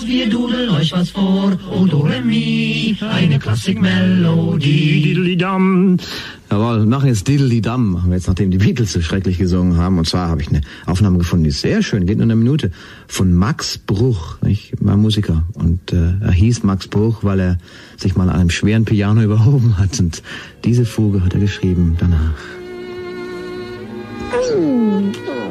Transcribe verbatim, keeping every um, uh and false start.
Wir dudeln euch was vor, O Do Re Mi, eine Klassikmelodie. Diddly-dam. Jawohl, wir machen jetzt Diddly-dam, machen wir jetzt, nachdem die Beatles so schrecklich gesungen haben. Und zwar habe ich eine Aufnahme gefunden, die ist sehr schön, geht nur eine Minute, von Max Bruch. Ich war Musiker und äh, er hieß Max Bruch, weil er sich mal an einem schweren Piano überhoben hat. Und diese Fuge hat er geschrieben danach.